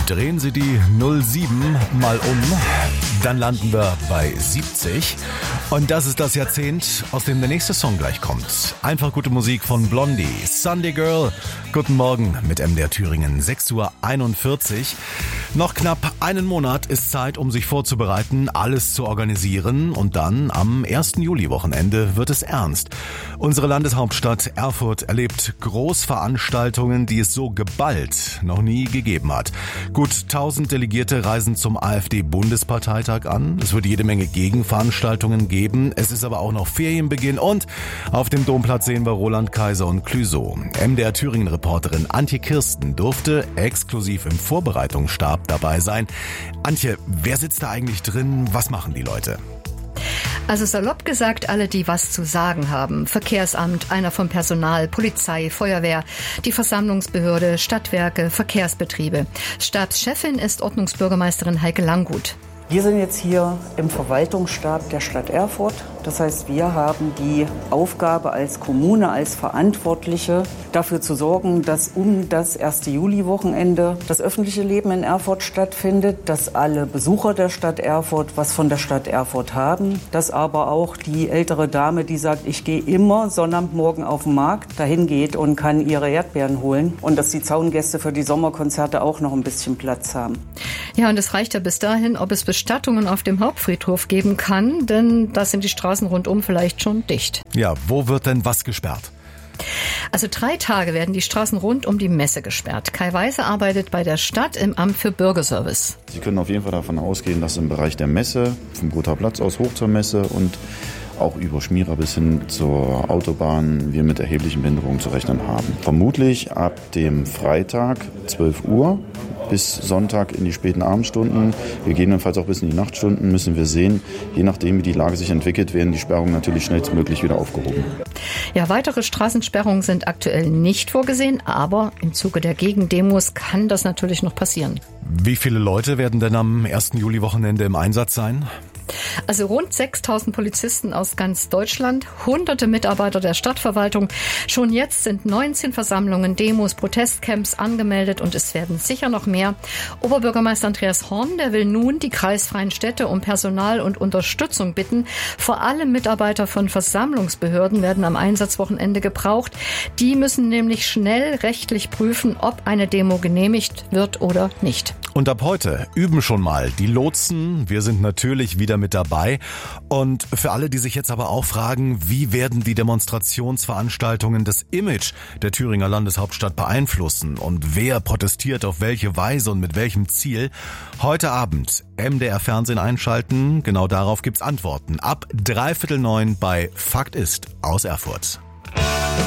Drehen Sie die 07 mal um, dann landen wir bei 70. Und das ist das Jahrzehnt, aus dem der nächste Song gleich kommt. Einfach gute Musik von Blondie, Sunday Girl. Guten Morgen mit MDR Thüringen, 6:41 Uhr. Noch knapp einen Monat ist Zeit, um sich vorzubereiten, alles zu organisieren. Und dann am 1. Juli-Wochenende wird es ernst. Unsere Landeshauptstadt Erfurt erlebt Großveranstaltungen, die es so geballt noch nie gegeben hat. Gut 1000 Delegierte reisen zum AfD-Bundesparteitag an. Es wird jede Menge Gegenveranstaltungen geben. Es ist aber auch noch Ferienbeginn und auf dem Domplatz sehen wir Roland Kaiser und Clouseau. MDR Thüringen-Reporterin Antje Kirsten durfte exklusiv im Vorbereitungsstab dabei sein. Antje, wer sitzt da eigentlich drin? Was machen die Leute? Also salopp gesagt, alle, die was zu sagen haben. Verkehrsamt, einer vom Personal, Polizei, Feuerwehr, die Versammlungsbehörde, Stadtwerke, Verkehrsbetriebe. Stabschefin ist Ordnungsbürgermeisterin Heike Langgut. Wir sind jetzt hier im Verwaltungsstab der Stadt Erfurt. Das heißt, wir haben die Aufgabe als Kommune, als Verantwortliche dafür zu sorgen, dass um das 1. Juli-Wochenende das öffentliche Leben in Erfurt stattfindet, dass alle Besucher der Stadt Erfurt was von der Stadt Erfurt haben, dass aber auch die ältere Dame, die sagt, ich gehe immer Sonnabendmorgen auf den Markt, dahin geht und kann ihre Erdbeeren holen und dass die Zaungäste für die Sommerkonzerte auch noch ein bisschen Platz haben. Ja, und es reicht ja bis dahin, ob es Bestattungen auf dem Hauptfriedhof geben kann, denn da sind die Straßen rundum vielleicht schon dicht. Ja, wo wird denn was gesperrt? Also 3 Tage werden die Straßen rund um die Messe gesperrt. Kai Weise arbeitet bei der Stadt im Amt für Bürgerservice. Sie können auf jeden Fall davon ausgehen, dass im Bereich der Messe, vom Gotha Platz aus hoch zur Messe und auch über Schmierer bis hin zur Autobahn wir mit erheblichen Behinderungen zu rechnen haben. Vermutlich ab dem Freitag 12 Uhr bis Sonntag in die späten Abendstunden, gegebenenfalls auch bis in die Nachtstunden, müssen wir sehen, je nachdem wie die Lage sich entwickelt, werden die Sperrungen natürlich schnellstmöglich wieder aufgehoben. Ja, weitere Straßensperrungen sind aktuell nicht vorgesehen, aber im Zuge der Gegendemos kann das natürlich noch passieren. Wie viele Leute werden denn am 1. Juli-Wochenende im Einsatz sein? Also rund 6.000 Polizisten aus ganz Deutschland, hunderte Mitarbeiter der Stadtverwaltung. Schon jetzt sind 19 Versammlungen, Demos, Protestcamps angemeldet und es werden sicher noch mehr. Oberbürgermeister Andreas Horn, der will nun die kreisfreien Städte um Personal und Unterstützung bitten. Vor allem Mitarbeiter von Versammlungsbehörden werden am Einsatzwochenende gebraucht. Die müssen nämlich schnell rechtlich prüfen, ob eine Demo genehmigt wird oder nicht. Und ab heute üben schon mal die Lotsen. Wir sind natürlich wieder mit dabei. Und für alle, die sich jetzt aber auch fragen, wie werden die Demonstrationsveranstaltungen das Image der Thüringer Landeshauptstadt beeinflussen und wer protestiert auf welche Weise und mit welchem Ziel? Heute Abend MDR Fernsehen einschalten. Genau darauf gibt's Antworten. Ab 8:45 bei Fakt ist aus Erfurt.